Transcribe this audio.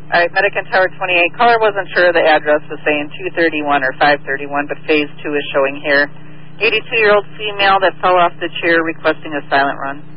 All right, Medicine Tower 28. Caller wasn't sure the address was saying 231 or 531, but phase 2 is showing here. 82-year-old female that fell off the chair requesting a silent run.